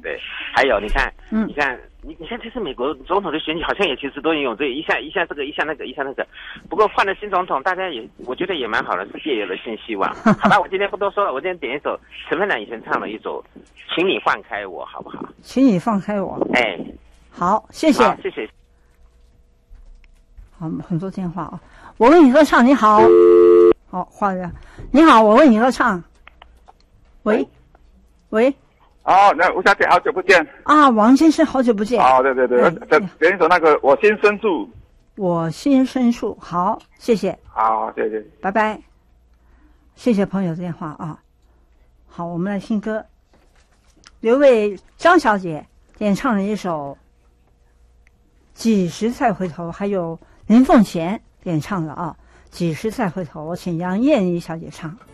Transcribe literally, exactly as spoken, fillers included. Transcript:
对。还有你看， 嗯， 你看，你你看这次美国总统的选举好像也其实都有这一下一下这个一下那个一下那个，不过换了新总统，大家也我觉得也蛮好的，世界有了新希望。好吧，我今天不多说了，我今天点一首陈芬兰以前唱的一首《请你放开我》，好不好？ 请你放开我。 哎， 好，谢谢， 好，谢谢。 好，很多电话啊。我为你歌唱，你好，好，话着，你好，我为你歌唱。喂，喂。 哦，那吴小姐，好久不见啊，王先生，好久不见。 哦，对对对，这点一首那个《我心深处》。 我心深处，好，谢谢。 好，谢谢， 拜拜。谢谢朋友的电话啊。好，我们来听歌。有位张小姐演唱了一首《几时再回头》，还有林凤贤演唱的啊，《几时再回头》，我请杨燕妮小姐唱。